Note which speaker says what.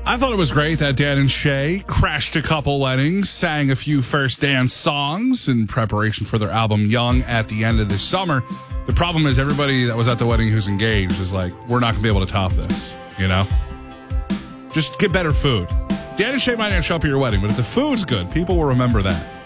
Speaker 1: I thought it was great that Dan and Shay crashed a couple weddings, sang a few first dance songs in preparation for their album Young at the end of this summer. The problem is everybody that was at the wedding who's engaged is like, we're not going to be able to top this, you know? Just get better food. Dan and Shay might not show up at your wedding, but if the food's good, people will remember that.